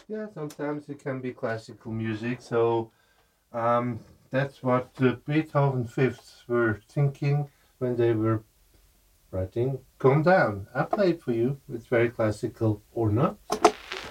Yeah, sometimes it can be classical music. So that's what the Beethoven fifths were thinking when they were writing Calm Down. I played for you. It's very classical or not.